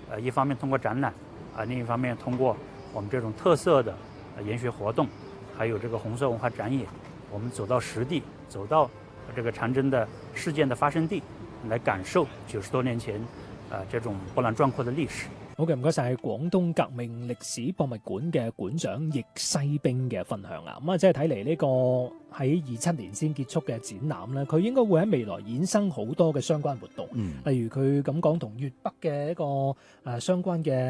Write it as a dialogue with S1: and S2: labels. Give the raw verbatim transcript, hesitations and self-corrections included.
S1: 呃，一方面通過展覽，啊，另一方面通過我們這種特色的研學活動，還有這個紅色文化展演，我們走到實地，走到這個長征的事件的發生地，來感受九十多年前，啊，這種波瀾壯闊的歷史。
S2: 好嘅，唔該晒廣東革命歷史博物館嘅館長易西冰嘅分享啊！咁啊，即係睇嚟呢個喺二七年先結束嘅展覽咧，佢應該會喺未來衍生好多嘅相關活動，
S3: 嗯，
S2: 例如佢咁講同粵北嘅一個誒相關嘅